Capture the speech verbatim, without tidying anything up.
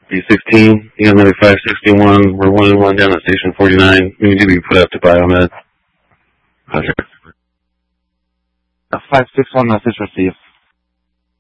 B sixteen, you got another five sixty-one. We're one and one down at station forty-nine. We need to be put out to Biomed. Contract. Uh, five six one, message received.